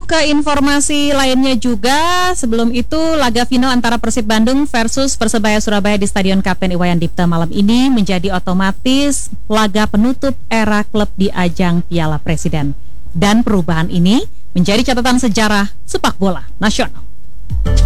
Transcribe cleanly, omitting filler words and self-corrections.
ke informasi lainnya juga. Sebelum itu, laga final antara Persib Bandung versus Persebaya Surabaya di Stadion Kapten Iwayan Dipta malam ini menjadi otomatis laga penutup era klub di ajang Piala Presiden. Dan perubahan ini menjadi catatan sejarah sepak bola nasional.